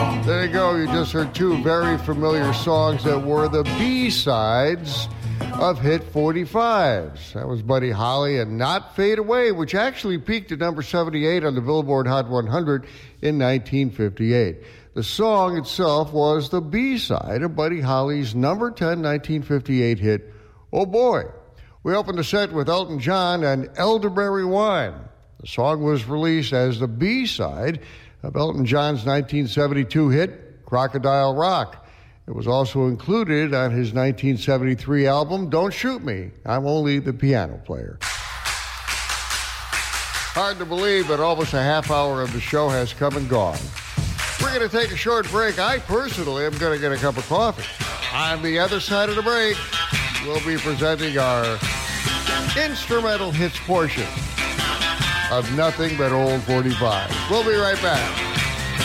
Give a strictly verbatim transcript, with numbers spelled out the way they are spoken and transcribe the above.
There you go. You just heard two very familiar songs that were the B-sides of Hit forty-fives. That was Buddy Holly and Not Fade Away, which actually peaked at number seventy-eight on the Billboard Hot one hundred in nineteen fifty-eight. The song itself was the B-side of Buddy Holly's number ten nineteen fifty-eight hit, Oh Boy. We opened the set with Elton John and Elderberry Wine. The song was released as the B-side of Elton John's nineteen seventy-two hit, Crocodile Rock. It was also included on his nineteen seventy-three album, Don't Shoot Me, I'm Only the Piano Player. Hard to believe, but almost a half hour of the show has come and gone. We're going to take a short break. I personally am going to get a cup of coffee. On the other side of the break, we'll be presenting our instrumental hits portion of Nothing But Old forty-five. We'll be right back.